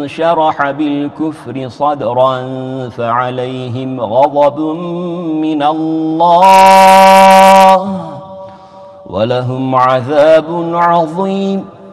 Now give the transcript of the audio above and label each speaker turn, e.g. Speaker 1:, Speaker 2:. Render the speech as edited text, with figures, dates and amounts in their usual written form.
Speaker 1: شرح بالكفر صدرا فعليهم غضب من الله ولهم عذاب عظيم